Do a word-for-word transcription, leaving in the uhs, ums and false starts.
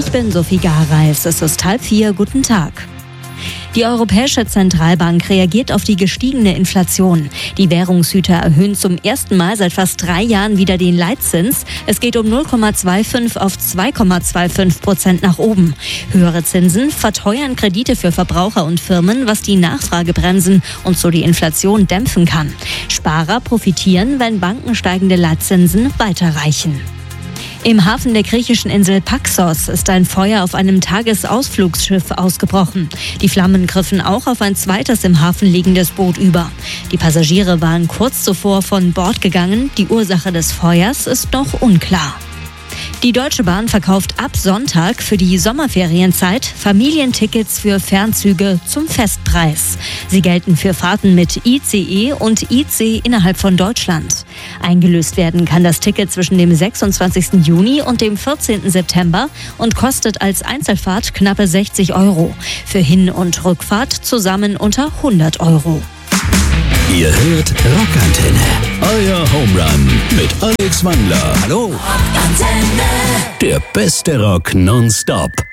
Ich bin Sophie Gareis. Es ist halb vier. Guten Tag. Die Europäische Zentralbank reagiert auf die gestiegene Inflation. Die Währungshüter erhöhen zum ersten Mal seit fast drei Jahren wieder den Leitzins. Es geht um null Komma fünfundzwanzig auf zwei Komma fünfundzwanzig Prozent nach oben. Höhere Zinsen verteuern Kredite für Verbraucher und Firmen, was die Nachfrage bremsen und so die Inflation dämpfen kann. Sparer profitieren, wenn Banken steigende Leitzinsen weiterreichen. Im Hafen der griechischen Insel Paxos ist ein Feuer auf einem Tagesausflugsschiff ausgebrochen. Die Flammen griffen auch auf ein zweites im Hafen liegendes Boot über. Die Passagiere waren kurz zuvor von Bord gegangen. Die Ursache des Feuers ist noch unklar. Die Deutsche Bahn verkauft ab Sonntag für die Sommerferienzeit Familientickets für Fernzüge zum Festpreis. Sie gelten für Fahrten mit I C E und I C innerhalb von Deutschland. Eingelöst werden kann das Ticket zwischen dem sechsundzwanzigsten Juni und dem vierzehnten September und kostet als Einzelfahrt knappe sechzig Euro. Für Hin- und Rückfahrt zusammen unter hundert Euro. Ihr hört Rockantenne, euer Homerun mit Alex Wandler. Hallo. Der beste Rock nonstop.